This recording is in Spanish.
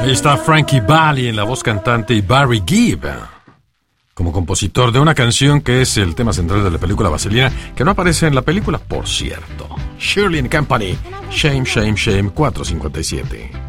Ahí está Frankie Valli en la voz cantante y Barry Gibb como compositor de una canción que es el tema central de la película Vaselina, que no aparece en la película, por cierto. Shirley & Company, Shame, Shame, Shame, 457.